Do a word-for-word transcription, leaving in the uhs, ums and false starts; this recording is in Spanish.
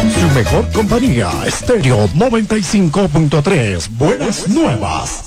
Su mejor compañía, Estéreo noventa y cinco punto tres. Buenas nuevas.